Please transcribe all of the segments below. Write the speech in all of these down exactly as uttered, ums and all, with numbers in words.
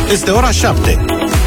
Este ora șapte.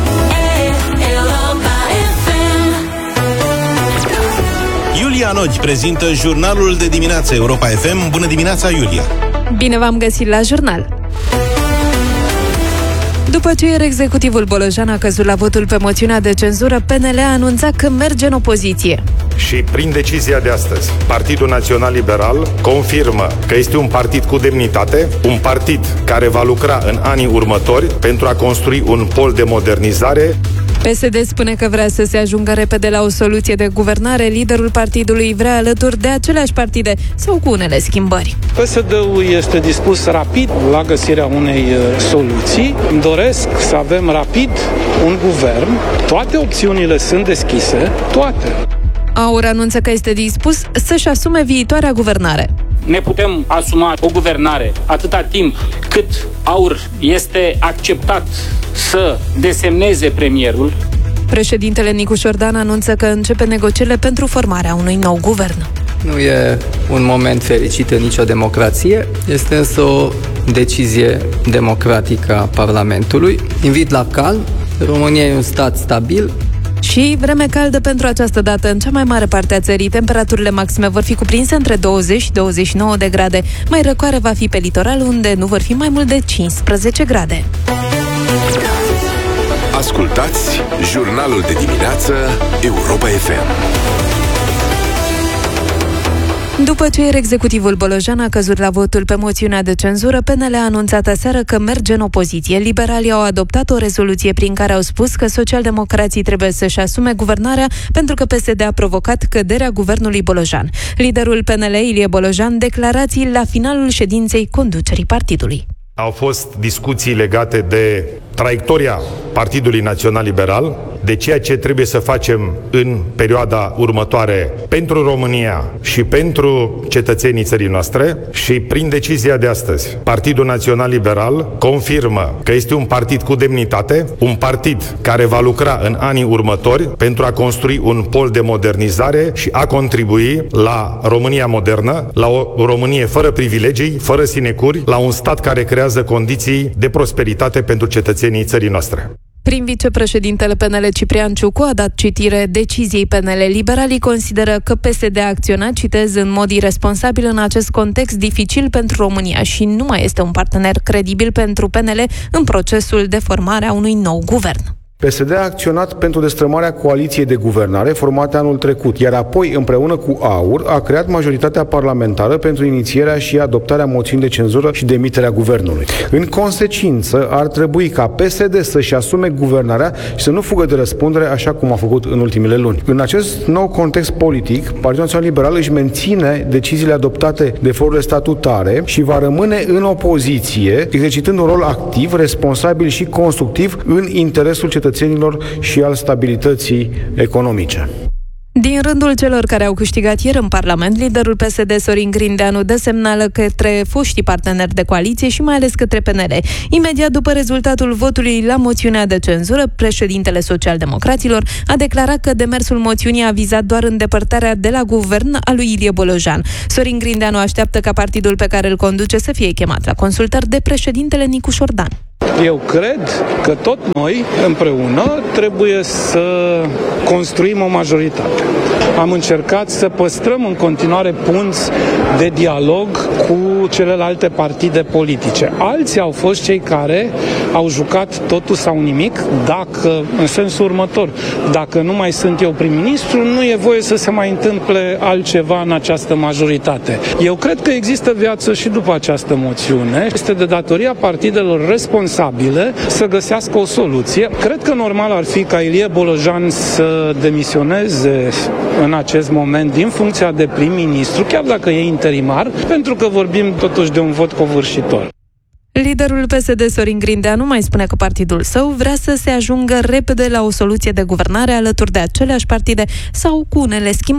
Iulia Nodi prezintă jurnalul de dimineață Europa F M. Bună dimineața, Iulia! Bine v-am găsit la jurnal! După ce ieri executivul Bolojan a căzut la votul pe moțiunea de cenzură, P N L a anunțat că merge în opoziție. Și prin decizia de astăzi, Partidul Național Liberal confirmă că este un partid cu demnitate, un partid care va lucra în anii următori pentru a construi un pol de modernizare. P S D spune că vrea să se ajungă repede la o soluție de guvernare. Liderul partidului vrea alături de aceleași partide sau cu unele schimbări. P S D-ul este dispus rapid la găsirea unei soluții. Îmi doresc să avem rapid un guvern. Toate opțiunile sunt deschise, toate. AUR anunță că este dispus să-și asume viitoarea guvernare. Ne putem asuma o guvernare atâta timp cât AUR este acceptat să desemneze premierul. Președintele Nicu Șordan anunță că începe negocierile pentru formarea unui nou guvern. Nu e un moment fericit în nicio democrație, este însă o decizie democratică a Parlamentului. Invit la calm, România e un stat stabil. Și vreme caldă pentru această dată în cea mai mare parte a țării. Temperaturile maxime vor fi cuprinse între douăzeci și douăzeci și nouă de grade. Mai răcoare va fi pe litoral, unde nu vor fi mai mult de cincisprezece grade. Ascultați jurnalul de dimineață Europa F M. După ce ieri executivul Bolojan a căzut la votul pe moțiunea de cenzură, P N L a anunțat aseară că merge în opoziție. Liberalii au adoptat o rezoluție prin care au spus că socialdemocrații trebuie să-și asume guvernarea pentru că P S D a provocat căderea guvernului Bolojan. Liderul P N L, Ilie Bolojan, declarații la finalul ședinței conducerii partidului. Au fost discuții legate de traiectoria Partidului Național Liberal, de ceea ce trebuie să facem în perioada următoare pentru România și pentru cetățenii țării noastre. Și prin decizia de astăzi, Partidul Național Liberal confirmă că este un partid cu demnitate, un partid care va lucra în anii următori pentru a construi un pol de modernizare și a contribui la România modernă, la o Românie fără privilegii, fără sinecuri, la un stat care creează condiții de prosperitate pentru cetățenii țării noastre. Prin vicepreședintele P N L Ciprian Ciucu a dat citire deciziei P N L. Liberalii consideră că P S D a acționat, citez, în mod irresponsabil în acest context dificil pentru România și nu mai este un partener credibil pentru P N L în procesul de formare a unui nou guvern. P S D a acționat pentru destrămarea coaliției de guvernare formate anul trecut, iar apoi, împreună cu AUR, a creat majoritatea parlamentară pentru inițierea și adoptarea moțiunii de cenzură și demiterea guvernului. În consecință, ar trebui ca P S D să-și asume guvernarea și să nu fugă de răspundere așa cum a făcut în ultimele luni. În acest nou context politic, Partidul Național Liberal își menține deciziile adoptate de forurile statutare și va rămâne în opoziție, exercitând un rol activ, responsabil și constructiv în interesul cetățenilor și al stabilității economice. Din rândul celor care au câștigat ieri în Parlament, liderul P S D Sorin Grindeanu dă semnală către foștii parteneri de coaliție și mai ales către P N L. Imediat după rezultatul votului la moțiunea de cenzură, președintele Socialdemocraților a declarat că demersul moțiunii a vizat doar îndepărtarea de la guvern a lui Ilie Bolojan. Sorin Grindeanu așteaptă ca partidul pe care îl conduce să fie chemat la consultări de președintele Nicu Șordan. Eu cred că tot noi, împreună, trebuie să construim o majoritate. Am încercat să păstrăm în continuare punți de dialog cu celelalte partide politice. Alții au fost cei care au jucat totul sau nimic, dacă, în sensul următor, dacă nu mai sunt eu prim-ministru, nu e voie să se mai întâmple altceva în această majoritate. Eu cred că există viață și după această moțiune. Este de datoria partidelor responsabile să găsească o soluție. Cred că normal ar fi ca Ilie Bolojan să demisioneze în acest moment din funcția de prim-ministru, chiar dacă e interimar, pentru că vorbim totuși de un vot covârșitor. Liderul P S D Sorin Grindeanu mai spune că partidul său vrea să se ajungă repede la o soluție de guvernare alături de aceleași partide sau cu unele schimbări.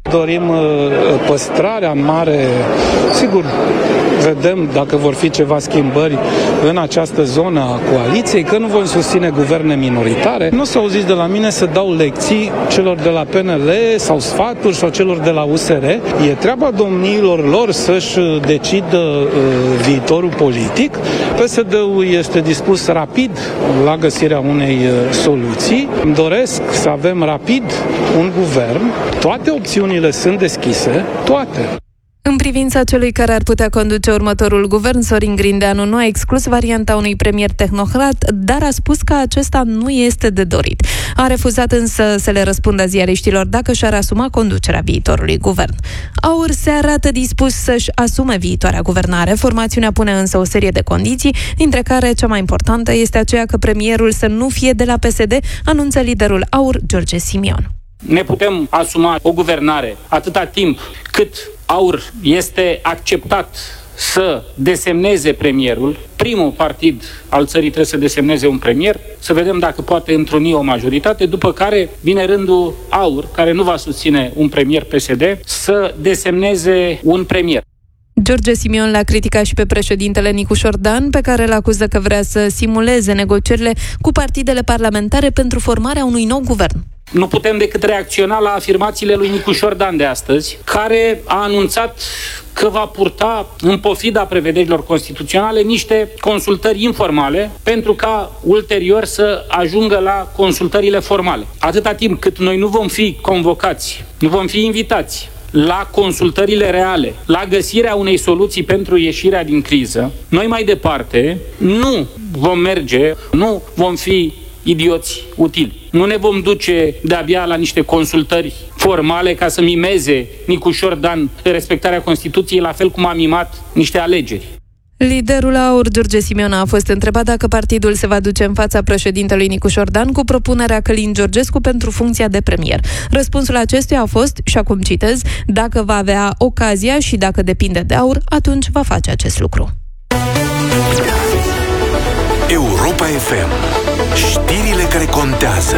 Dorim păstrarea în mare, sigur, vedem dacă vor fi ceva schimbări în această zonă a coaliției, că nu vom susține guverne minoritare. Nu o să auziți de la mine să dau lecții celor de la P N L sau sfaturi sau celor de la U S R. E treaba domniilor lor să-și decidă uh, viitorul politic. P S D-ul este dispus rapid la găsirea unei uh, soluții. Îmi doresc să avem rapid un guvern. Toate opțiunile sunt deschise, toate. În privința celui care ar putea conduce următorul guvern, Sorin Grindeanu nu a exclus varianta unui premier tehnocrat, dar a spus că acesta nu este de dorit. A refuzat însă să le răspundă ziariștilor dacă și-ar asuma conducerea viitorului guvern. AUR se arată dispus să-și asume viitoarea guvernare. Formațiunea pune însă o serie de condiții, dintre care cea mai importantă este aceea că premierul să nu fie de la P S D, anunță liderul AUR, George Simion. Ne putem asuma o guvernare atâta timp cât AUR este acceptat să desemneze premierul. Primul partid al țării trebuie să desemneze un premier, să vedem dacă poate întruni o majoritate, după care vine rândul AUR, care nu va susține un premier P S D, să desemneze un premier. George Simion l-a criticat și pe președintele Nicu Șordan, pe care îl acuză că vrea să simuleze negocierile cu partidele parlamentare pentru formarea unui nou guvern. Nu putem decât reacționa la afirmațiile lui Nicu Șordan de astăzi, care a anunțat că va purta, în pofida prevederilor constituționale, niște consultări informale pentru ca ulterior să ajungă la consultările formale. Atâta timp cât noi nu vom fi convocați, nu vom fi invitați la consultările reale, la găsirea unei soluții pentru ieșirea din criză, noi mai departe nu vom merge, nu vom fi idioți utili. Nu ne vom duce de-abia la niște consultări formale ca să mimeze Nicu Șordan respectarea Constituției, la fel cum a mimat niște alegeri. Liderul AUR, George Simion, a fost întrebat dacă partidul se va duce în fața președintelui Nicu Șordan cu propunerea Călin Georgescu pentru funcția de premier. Răspunsul acestuia a fost, și acum citez, dacă va avea ocazia și dacă depinde de AUR, atunci va face acest lucru. Europa F M. Știrile care contează.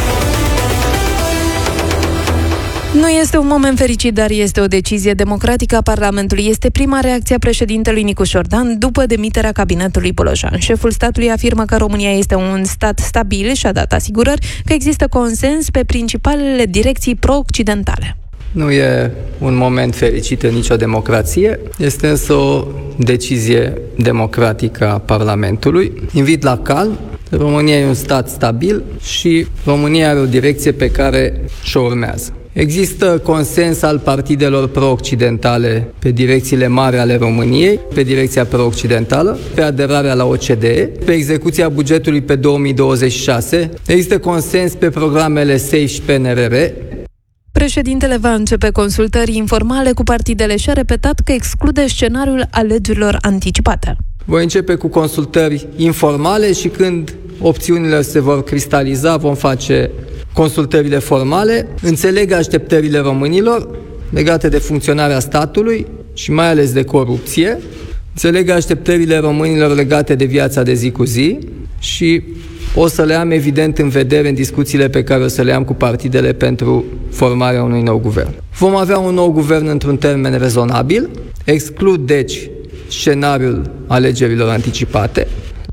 Nu este un moment fericit, dar este o decizie democratică a Parlamentului. Este prima reacție a președintelui Nicu Șordan după demiterea cabinetului Bolojan. Șeful statului afirmă că România este un stat stabil și a dat asigurări că există consens pe principalele direcții pro-occidentale. Nu e un moment fericit în nicio democrație, este însă o decizie democratică a Parlamentului. Invit la calm. România e un stat stabil și România are o direcție pe care și-o urmează. Există consens al partidelor pro-occidentale pe direcțiile mari ale României, pe direcția pro-occidentală, pe aderarea la O C D E, pe execuția bugetului pe două mii douăzeci și șase. Există consens pe programele S E I și P N R R. Președintele va începe consultări informale cu partidele și a repetat că exclude scenariul alegerilor anticipate. Voi începe cu consultări informale și când opțiunile se vor cristaliza, vom face consultările formale. Înțeleg așteptările românilor legate de funcționarea statului și mai ales de corupție. Înțeleg așteptările românilor legate de viața de zi cu zi și o să le am evident în vedere în discuțiile pe care o să le am cu partidele pentru formarea unui nou guvern. Vom avea un nou guvern într-un termen rezonabil, exclud deci scenariul alegerilor anticipate.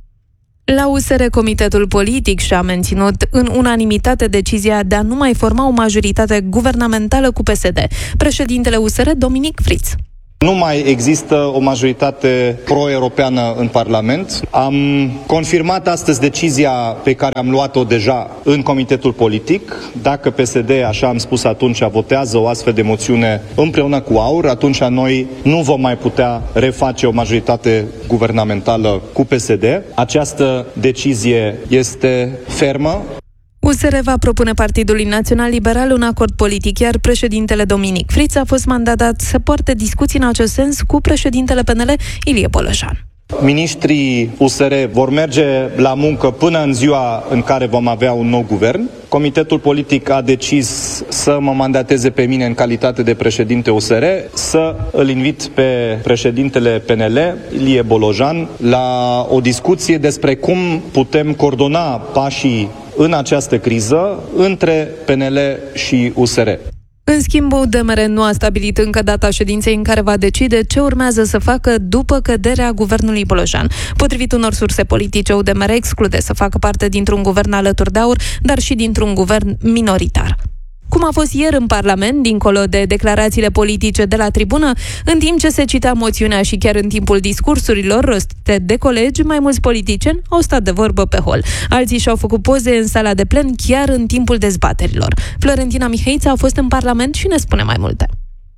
La U S R, Comitetul Politic și-a menținut în unanimitate decizia de a nu mai forma o majoritate guvernamentală cu P S D. Președintele U S R, Dominic Friț. Nu mai există o majoritate pro-europeană în Parlament. Am confirmat astăzi decizia pe care am luat-o deja în Comitetul Politic. Dacă P S D, așa am spus atunci, votează o astfel de moțiune împreună cu AUR, atunci noi nu vom mai putea reface o majoritate guvernamentală cu P S D. Această decizie este fermă. U S R va propune Partidului Național Liberal un acord politic, iar președintele Dominic Friț a fost mandatat să poarte discuții în acest sens cu președintele P N L, Ilie Bolojan. Ministrii U S R vor merge la muncă până în ziua în care vom avea un nou guvern. Comitetul politic a decis să mă mandateze pe mine în calitate de președinte U S R, să îl invit pe președintele P N L, Ilie Bolojan, la o discuție despre cum putem coordona pașii în această criză între P N L și U S R. În schimb, U D M R nu a stabilit încă data ședinței în care va decide ce urmează să facă după căderea guvernului Bolojan. Potrivit unor surse politice, U D M R exclude să facă parte dintr-un guvern alături de AUR, dar și dintr-un guvern minoritar. Cum a fost ieri în Parlament, dincolo de declarațiile politice de la tribună, în timp ce se citea moțiunea și chiar în timpul discursurilor rostite de colegi, mai mulți politicieni au stat de vorbă pe hol. Alții și-au făcut poze în sala de plen chiar în timpul dezbaterilor. Florentina Mihăiță a fost în Parlament și ne spune mai multe.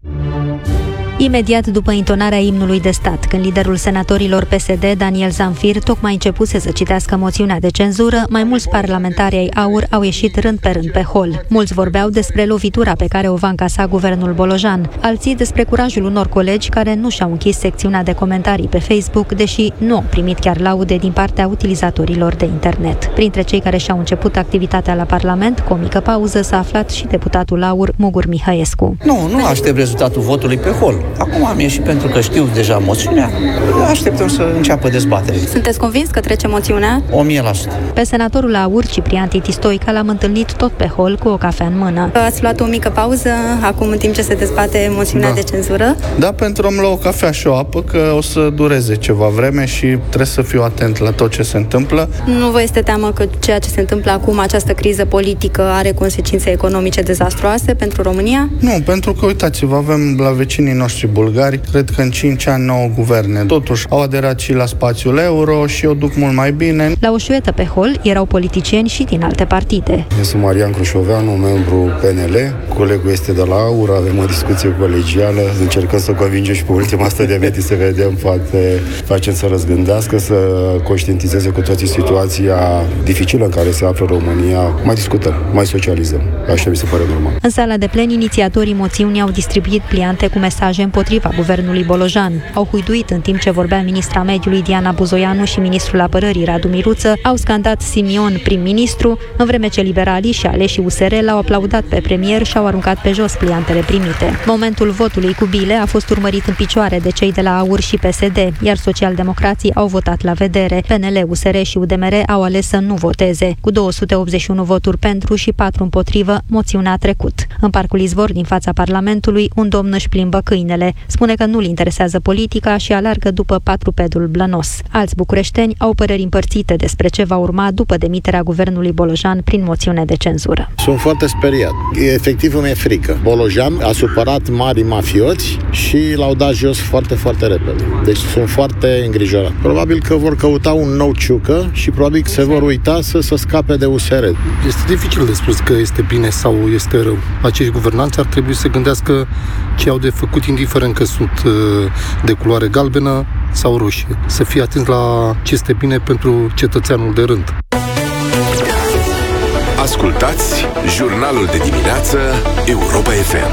Imediat după intonarea imnului de stat, când liderul senatorilor P S D, Daniel Zamfir, tocmai începuse să citească moțiunea de cenzură, mai mulți parlamentari ai AUR au ieșit rând pe rând pe hol. Mulți vorbeau despre lovitura pe care o va încasa guvernul Bolojan, alții despre curajul unor colegi care nu și-au închis secțiunea de comentarii pe Facebook, deși nu au primit chiar laude din partea utilizatorilor de internet. Printre cei care și-au început activitatea la Parlament, cu o mică pauză, s-a aflat și deputatul AUR, Mugur Mihăescu. Nu, nu aștept rezultatul votului pe hol. Acum am ieșit pentru că știu deja moțiunea. Așteptăm să înceapă dezbaterea. Sunteți convins că trece moțiunea? O mie la sută. Pe senatorul AUR, Ciprian Titi Stoica, l-am întâlnit tot pe hol cu o cafea în mână. Ați luat o mică pauză acum în timp ce se dezbate moțiunea da. de cenzură? Da, pentru a-mi lua o cafea și o apă, că o să dureze ceva vreme și trebuie să fiu atent la tot ce se întâmplă. Nu vă este teamă că ceea ce se întâmplă acum, această criză politică, are consecințe economice dezastruoase pentru România? Nu, pentru că, uitați-vă, avem la vecinii noștri bulgari, cred că în cinci ani nouă guverne. Totuși, au aderat și la spațiul euro și o duc mult mai bine. La o șuietă pe hol erau politicieni și din alte partide. Eu sunt Marian Crușoveanu, membru P N L. Colegul este de la AUR, avem o discuție colegială. Încercăm să convingem și pe ultima asta de metri să vedem, poate facem să răzgândească, să conștientizeze cu toții situația dificilă în care se află România. Mai discutăm, mai socializăm. Așa mi se pare normal. În sala de plen, inițiatorii moțiunii au distribuit pliante cu mesaje împotriva guvernului Bolojan. Au huiduit în timp ce vorbea ministra mediului Diana Buzoianu și ministrul apărării Radu Miruță, au scandat Simion prim-ministru, în vreme ce liberalii și aleșii U S R l-au aplaudat pe premier și au aruncat pe jos pliantele primite. Momentul votului cu bile a fost urmărit în picioare de cei de la AUR și P S D, iar socialdemocrații au votat la vedere. P N L, U S R și U D M R au ales să nu voteze. Cu două sute optzeci și unu voturi pentru și patru împotrivă, moțiunea a trecut. În Parcul Izvor, din fața Parlamentului, un domn își plimbă câinele. Spune că nu-l interesează politica și alargă după patrupedul blănos. Alți bucureșteni au păreri împărțite despre ce va urma după demiterea guvernului Bolojan prin moțiune de cenzură. Sunt foarte speriat. Efectiv îmi e frică. Bolojan a supărat mari mafioți și l-au dat jos foarte, foarte repede. Deci sunt foarte îngrijorat. Probabil că vor căuta un nou ciucă și probabil că se vor uita să se scape de U S R. Este dificil de spus că este bine sau este rău. Acești guvernanți ar trebui să gândească ce au de făcut, indiferent că sunt de culoare galbenă sau roșie. Să fie atenți la ce este bine pentru cetățeanul de rând. Ascultați jurnalul de dimineață Europa F M.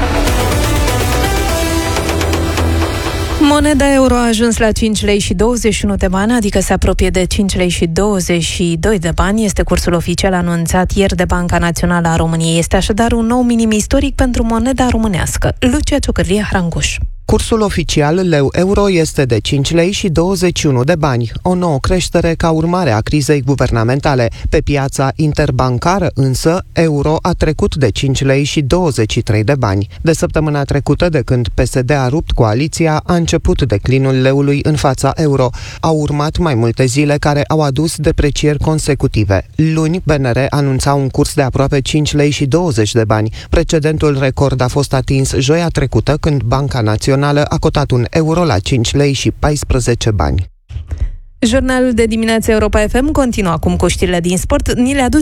Moneda euro a ajuns la cinci lei și douăzeci și unu de bani, adică se apropie de cinci lei și douăzeci și doi de bani. Este cursul oficial anunțat ieri de Banca Națională a României. Este așadar un nou minim istoric pentru moneda românească. Lucia Ciocârlie, Hranguș. Cursul oficial leu-euro este de cinci lei și douăzeci și unu de bani, o nouă creștere ca urmare a crizei guvernamentale. Pe piața interbancară însă, euro a trecut de cinci lei și douăzeci și trei de bani. De săptămâna trecută, de când P S D a rupt coaliția, a început declinul leului în fața euro. Au urmat mai multe zile care au adus deprecieri consecutive. Luni, B N R anunța un curs de aproape cinci lei și douăzeci de bani. Precedentul record a fost atins joia trecută, când Banca Națională a cotat un euro la cinci lei și paisprezece bani. Jurnalul de dimineață Europa F M continuă acum cu știrile din sport. Ni le aduce